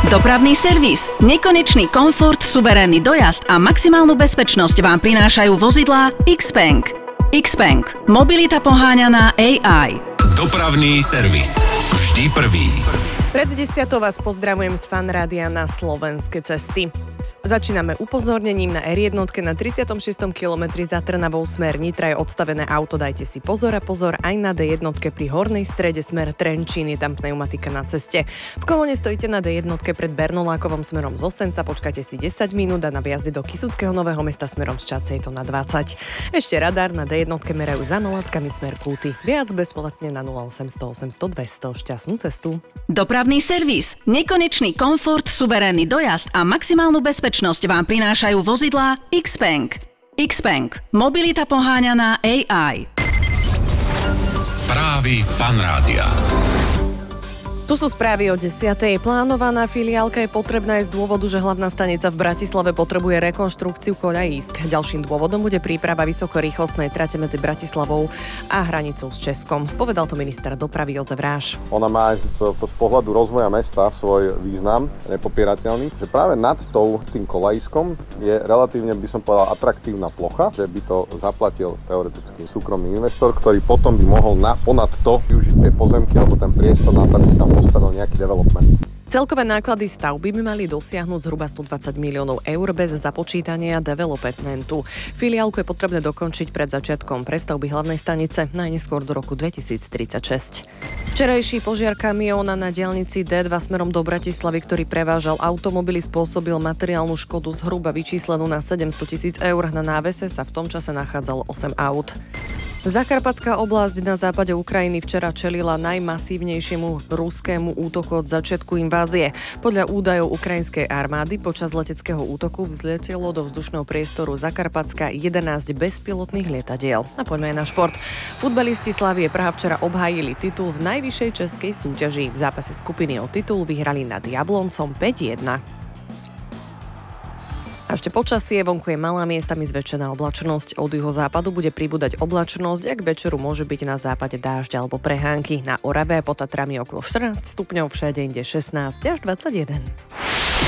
Dopravný servis, nekonečný komfort, suverénny dojazd a maximálnu bezpečnosť vám prinášajú vozidlá Xpeng. Xpeng. Mobilita poháňaná AI. Dopravný servis. Vždy prvý. Pred 10 vás pozdravujem z Fanrádia na slovenské cesty. Začíname upozornením na R1 na 36. kilometri za Trnavou smer Nitra je odstavené auto, dajte si pozor a pozor aj na D1 pri Hornej Strede smer Trenčín, je tam pneumatika na ceste. V kolone stojíte na D1 pred Bernolákovom smerom z Osenca, počkajte si 10 minút a na vjazde do Kysuckého Nového Mesta smerom z Čadce je to na 20. Ešte radar na D1 merajú za Malackami smer Kúty. Viac bezplatne na 0800 800 200. Šťastnú cestu. Dopravný servis, nekonečný komfort, suverénny dojazd a maximálnu bezpečnosť vám prinášajú vozidlá Xpeng. Xpeng. Mobilita poháňaná AI. Správy Fanrádia. Tu sú správy o 10:00. Plánovaná filiálka je potrebná aj z dôvodu, že hlavná stanica v Bratislave potrebuje rekonštrukciu koľajísk. Ďalším dôvodom bude príprava vysokorýchlostnej trate medzi Bratislavou a hranicou s Českom. Povedal to minister dopravy Jozef Ráš. Ona má aj z pohľadu rozvoja mesta svoj význam, nepopierateľný, že práve nad tým koľajiskom je relatívne, by som povedal, atraktívna plocha, že by to zaplatil teoreticky súkromný investor, ktorý potom by mohol ponad to využiť tie pozemky alebo ten priestor na to, aby si tam postavil nejaký development. Celkové náklady stavby by mali dosiahnuť zhruba 120 miliónov eur bez započítania developmentu. Filiálku je potrebné dokončiť pred začiatkom prestavby hlavnej stanice, najneskôr do roku 2036. Včerajší požiar kamióna na diaľnici D2 smerom do Bratislavy, ktorý prevážal automobily, spôsobil materiálnu škodu zhruba vyčíslenú na 700 000 eur. Na návese sa v tom čase nachádzalo 8 aut. Zakarpatská oblasť na západe Ukrajiny včera čelila najmasívnejšiemu ruskému útoku od začiatku invázie. Podľa údajov ukrajinskej armády počas leteckého útoku vzletelo do vzdušného priestoru Zakarpatska 11 bezpilotných lietadiel. A poďme aj na šport. Futbalisti Slavie Praha včera obhájili titul v najvyššej českej súťaži. V zápase skupiny o titul vyhrali nad Jabloncom 5-1. A ešte počasie, vonku je malá, miestami zväčšená oblačnosť. Od juhozápadu bude pribúdať oblačnosť, ak večeru môže byť na západe dážď alebo prehánky. Na Orave a pod Tatrami okolo 14 stupňov, všade inde 16 až 21.